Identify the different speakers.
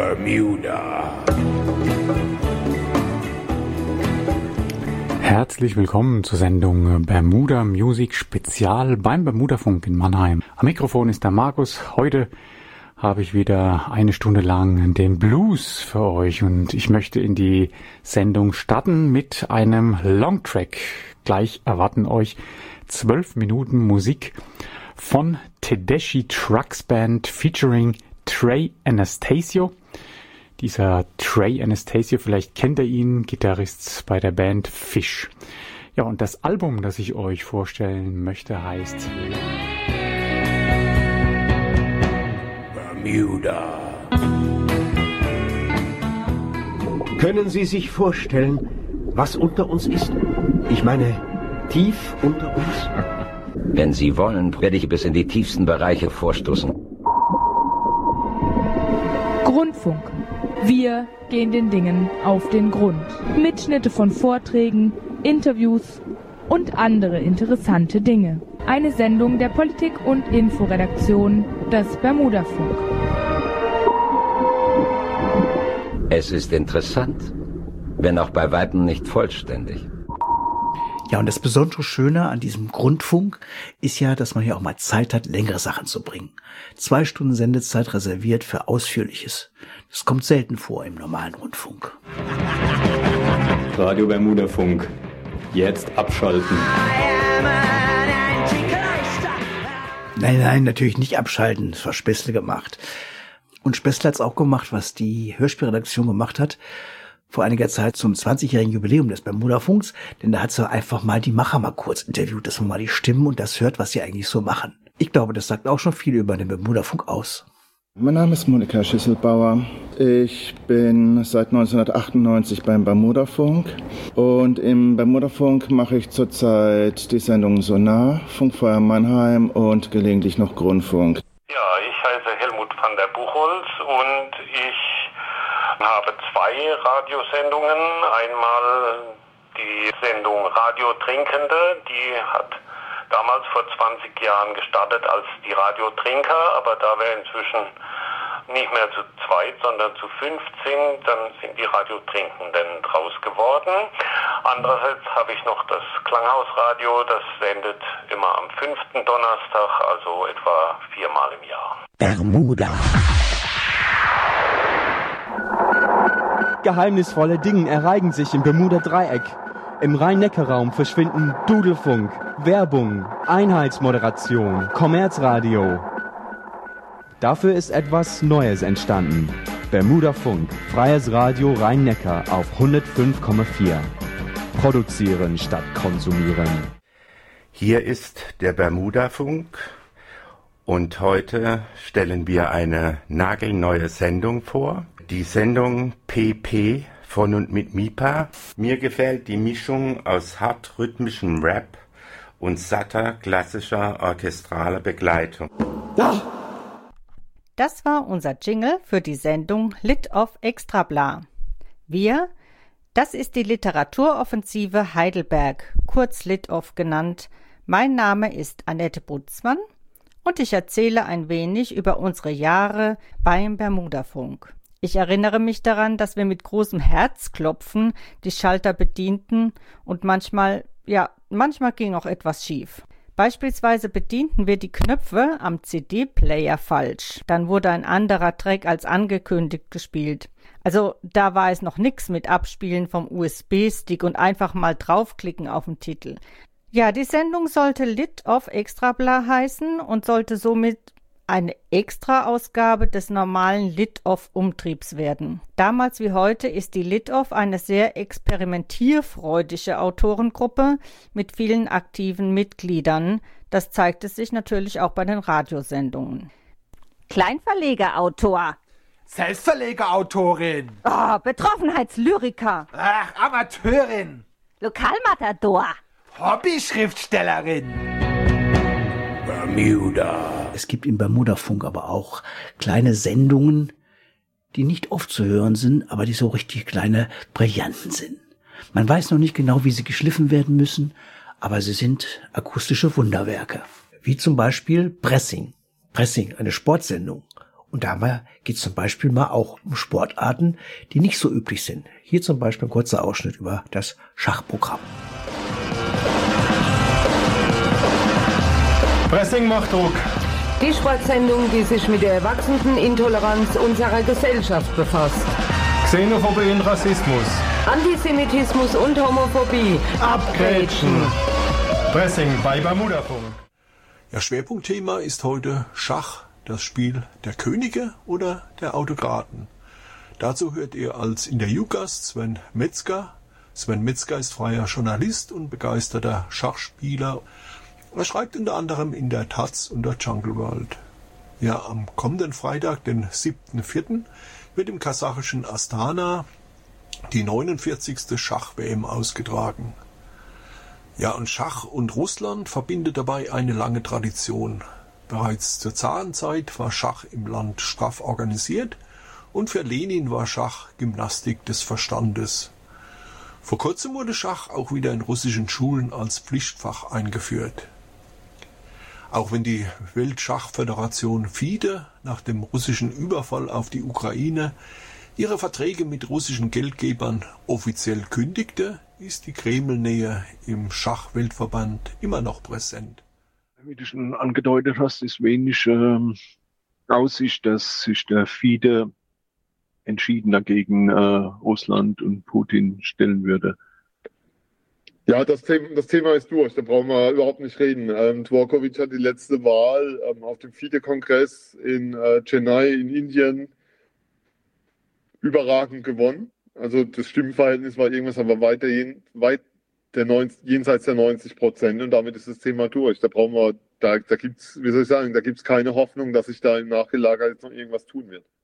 Speaker 1: Bermuda.
Speaker 2: Herzlich willkommen zur Sendung Bermuda Music Spezial beim Bermudafunk in Mannheim. Am Mikrofon ist der Markus. Heute habe ich wieder eine Stunde lang den Blues für euch und ich möchte in die Sendung starten mit einem Longtrack. Gleich erwarten euch 12 Minuten Musik von Tedeschi Trucks Band featuring Trey Anastasio. Dieser Trey Anastasio, vielleicht kennt ihr ihn, Gitarrist bei der Band Fish. Ja, und das Album, das ich euch vorstellen möchte, heißt
Speaker 1: Bermuda.
Speaker 3: Können Sie sich vorstellen, was unter uns ist? Ich meine, tief unter uns?
Speaker 4: Wenn Sie wollen, werde ich bis in die tiefsten Bereiche vorstoßen.
Speaker 5: Grundfunk. Wir gehen den Dingen auf den Grund. Mitschnitte von Vorträgen, Interviews und andere interessante Dinge. Eine Sendung der Politik- und Inforedaktion des Bermudafunk.
Speaker 4: Es ist interessant, wenn auch bei Weitem nicht vollständig.
Speaker 6: Ja, und das besondere Schöne an diesem Grundfunk ist ja, dass man hier auch mal Zeit hat, längere Sachen zu bringen. 2 Stunden Sendezeit reserviert für Ausführliches. Das kommt selten vor im normalen Rundfunk.
Speaker 7: Radio Bermudafunk. Jetzt abschalten.
Speaker 6: Nein, natürlich nicht abschalten. Das war Spessle gemacht. Und Spessle hat's auch gemacht, was die Hörspielredaktion gemacht hat, vor einiger Zeit zum 20-jährigen Jubiläum des Bermudafunks, denn da hat sie einfach mal die Macher mal kurz interviewt, dass man mal die Stimmen und das hört, was sie eigentlich so machen. Ich glaube, das sagt auch schon viel über den Bermudafunk aus.
Speaker 8: Mein Name ist Monika Schisselbauer. Ich bin seit 1998 beim Bermudafunk und im Bermudafunk mache ich zurzeit die Sendung Sonar, Funkfeuer Mannheim und gelegentlich noch Grundfunk.
Speaker 9: Ja, ich heiße Helmut van der Buchholz und ich habe 2 Radiosendungen. Einmal die Sendung Radio Trinkende, die hat damals vor 20 Jahren gestartet als die Radio Trinker, aber da wir inzwischen nicht mehr zu 2, sondern zu 5 sind, dann sind die Radio Trinkenden draus geworden. Andererseits habe ich noch das Klanghausradio, das sendet immer am 5. Donnerstag, also etwa 4-mal im Jahr.
Speaker 1: Bermuda.
Speaker 10: Geheimnisvolle Dinge ereignen sich im Bermuda-Dreieck. Im Rhein-Neckar-Raum verschwinden Dudelfunk, Werbung, Einheitsmoderation, Kommerzradio. Dafür ist etwas Neues entstanden. Bermudafunk, freies Radio Rhein-Neckar auf 105,4. Produzieren statt konsumieren.
Speaker 11: Hier ist der Bermudafunk und heute stellen wir eine nagelneue Sendung vor. Die Sendung PP von und mit MIPA. Mir gefällt die Mischung aus hart-rhythmischem Rap und satter, klassischer, orchestraler Begleitung.
Speaker 12: Ja. Das war unser Jingle für die Sendung Lit of Extrabla. Wir, das ist die Literaturoffensive Heidelberg, kurz Lit of genannt. Mein Name ist Annette Butzmann und ich erzähle ein wenig über unsere Jahre beim Bermudafunk. Ich erinnere mich daran, dass wir mit großem Herzklopfen die Schalter bedienten und manchmal ging auch etwas schief. Beispielsweise bedienten wir die Knöpfe am CD-Player falsch. Dann wurde ein anderer Track als angekündigt gespielt. Also da war es noch nix mit Abspielen vom USB-Stick und einfach mal draufklicken auf den Titel. Ja, die Sendung sollte Lit of Extrabla heißen und sollte somit eine Extra-Ausgabe des normalen Lit-Off-Umtriebs werden. Damals wie heute ist die Lit-Off eine sehr experimentierfreudige Autorengruppe mit vielen aktiven Mitgliedern. Das zeigte sich natürlich auch bei den Radiosendungen.
Speaker 13: Kleinverlegerautor.
Speaker 14: Selbstverlegerautorin.
Speaker 13: Oh, Betroffenheitslyriker.
Speaker 14: Ach, Amateurin.
Speaker 13: Lokalmatador.
Speaker 14: Hobby-Schriftstellerin.
Speaker 1: Bermuda.
Speaker 6: Es gibt im Bermudafunk aber auch kleine Sendungen, die nicht oft zu hören sind, aber die so richtig kleine Brillanten sind. Man weiß noch nicht genau, wie sie geschliffen werden müssen, aber sie sind akustische Wunderwerke. Wie zum Beispiel Pressing. Pressing, eine Sportsendung. Und dabei geht es zum Beispiel mal auch um Sportarten, die nicht so üblich sind. Hier zum Beispiel ein kurzer Ausschnitt über das Schachprogramm.
Speaker 1: Pressing macht Druck.
Speaker 15: Die Sportsendung, die sich mit der wachsenden Intoleranz unserer Gesellschaft befasst.
Speaker 1: Xenophobie und Rassismus.
Speaker 15: Antisemitismus und Homophobie.
Speaker 1: Abgrätschen. Pressing bei Bermudafunk.
Speaker 16: Ja, Schwerpunktthema ist heute Schach, das Spiel der Könige oder der Autokraten. Dazu hört ihr als Interviewgast Sven Metzger. Sven Metzger ist freier Journalist und begeisterter Schachspieler. Er schreibt unter anderem in der Taz und der Jungle World. Ja, am kommenden Freitag, den 7.4., wird im kasachischen Astana die 49. Schach-WM ausgetragen. Ja, und Schach und Russland verbindet dabei eine lange Tradition. Bereits zur Zarenzeit war Schach im Land straff organisiert und für Lenin war Schach Gymnastik des Verstandes. Vor kurzem wurde Schach auch wieder in russischen Schulen als Pflichtfach eingeführt. Auch wenn die Weltschachföderation FIDE nach dem russischen Überfall auf die Ukraine ihre Verträge mit russischen Geldgebern offiziell kündigte, ist die Kremlnähe im Schachweltverband immer noch präsent.
Speaker 17: Wie du schon angedeutet hast, ist wenig Aussicht, dass sich der FIDE entschiedener gegen Russland und Putin stellen würde.
Speaker 18: Ja, das Thema ist durch, da brauchen wir überhaupt nicht reden. Dvorkovich hat die letzte Wahl auf dem FIDE-Kongress in Chennai in Indien überragend gewonnen. Also das Stimmenverhältnis war irgendwas, aber jenseits der 90% und damit ist das Thema durch. Da gibt's keine Hoffnung, dass sich da im Nachgelagert jetzt noch irgendwas tun wird.